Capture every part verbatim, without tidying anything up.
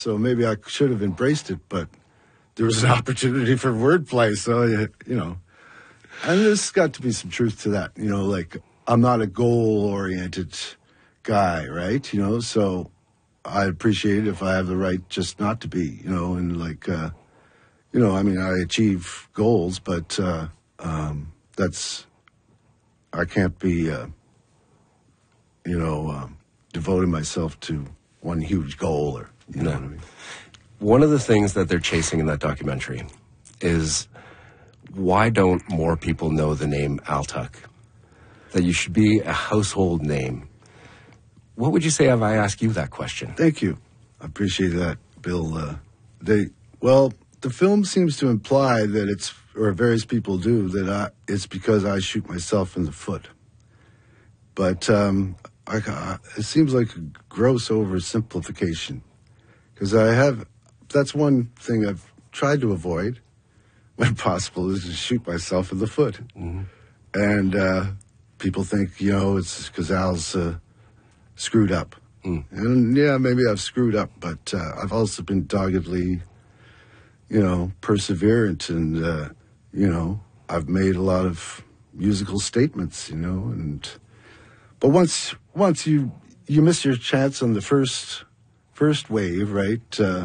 So maybe I should have embraced it, but there was an opportunity for wordplay, so, you know. And there's got to be some truth to that, you know, like, I'm not a goal-oriented guy, right, you know, so I appreciate it if I have the right just not to be, you know, and, like, uh, you know, I mean, I achieve goals, but uh, um, that's, I can't be, uh, you know, um, devoting myself to one huge goal or... You know no. what I mean? One of the things that they're chasing in that documentary is why don't more people know the name Al Tuck? That you should be a household name. What would you say if I ask you that question? Thank you. I appreciate that, Bill. Uh, they well, the film seems to imply that it's, or various people do, that I, it's because I shoot myself in the foot. But um, I, I, it seems like a gross oversimplification. Because I have, that's one thing I've tried to avoid when possible, is to shoot myself in the foot. Mm-hmm. And uh, people think, you know, it's because Al's uh, screwed up. Mm. And yeah, maybe I've screwed up, but uh, I've also been doggedly, you know, perseverant. And, uh, you know, I've made a lot of musical statements, you know. And But once once you, you miss your chance on the first... first wave, right, uh,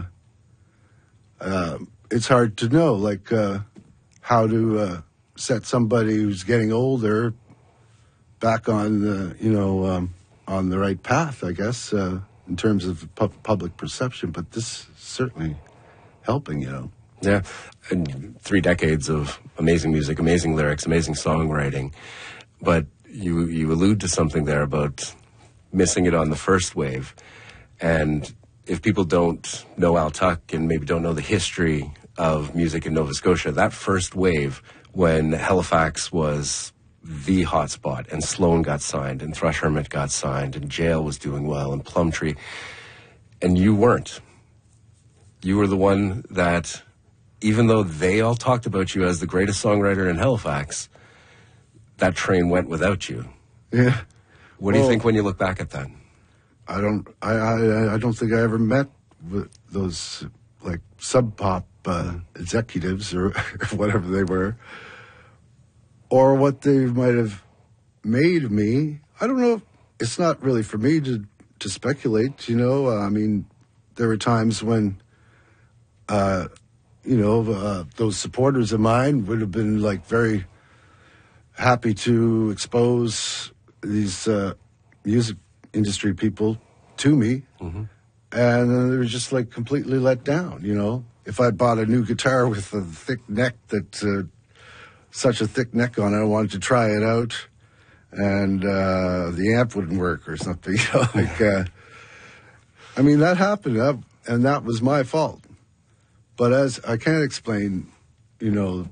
uh, it's hard to know, like, uh, how to uh, set somebody who's getting older back on the, you know, um, on the right path, I guess, uh, in terms of pu- public perception. But this is certainly helping, you know. Yeah, and three decades of amazing music, amazing lyrics, amazing songwriting. But you, you allude to something there about missing it on the first wave. And if people don't know Al Tuck and maybe don't know the history of music in Nova Scotia, that first wave when Halifax was the hotspot and Sloan got signed and Thrush Hermit got signed and Jail was doing well and Plumtree, and you weren't. You were the one that, even though they all talked about you as the greatest songwriter in Halifax, that train went without you. Yeah. What do well, you think when you look back at that? I don't. I, I. I don't think I ever met with those like sub pop uh, executives or whatever they were, or what they might have made of me. I don't know. It's not really for me to to speculate. You know. Uh, I mean, there were times when, uh, you know, uh, those supporters of mine would have been like very happy to expose these uh, music industry people to me, mm-hmm. and uh, they were just like completely let down, you know. If I bought a new guitar with a thick neck that, uh, such a thick neck on it, I wanted to try it out, and uh, the amp wouldn't work or something, you know. Like, uh, I mean, that happened, that, and that was my fault. But as I can't explain, you know,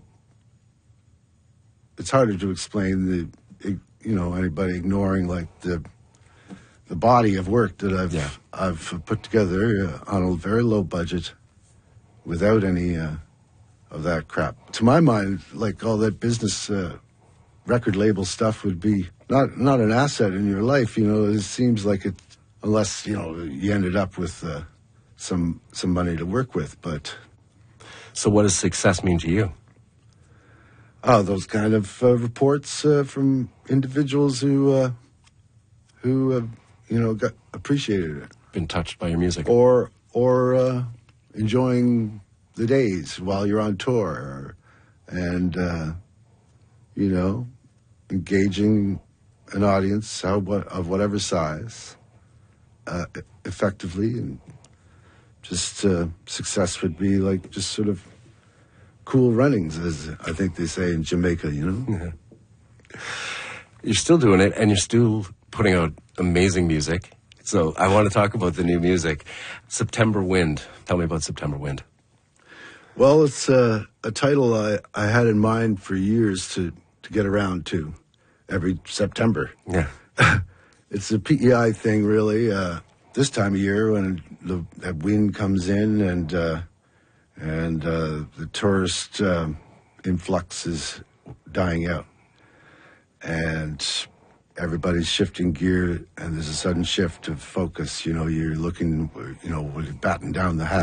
it's harder to explain the, you know, anybody ignoring like the the body of work that I've yeah. I've put together uh, on a very low budget, without any uh, of that crap. To my mind, like all that business uh, record label stuff would be not not an asset in your life. You know, it seems like it, unless you know you ended up with uh, some some money to work with. But so, what does success mean to you? Oh, those kind of uh, reports uh, from individuals who uh, who uh, you know got appreciated it, been touched by your music, or or uh, enjoying the days while you're on tour, or, and uh, you know, engaging an audience how, what, of whatever size uh, effectively, and just uh, success would be like just sort of cool runnings, as I think they say in Jamaica, you know? Yeah. You're still doing it, and you're still putting out amazing music. So I want to talk about the new music. September Wind. Tell me about September Wind. Well, it's uh, a title I, I had in mind for years to, to get around to every September. Yeah. It's a P E I thing, really. Uh, this time of year when the that wind comes in and... Uh, and uh, the tourist um, influx is dying out. And everybody's shifting gear and there's a sudden shift of focus. You know, you're looking, you know, when you batten down the hatch.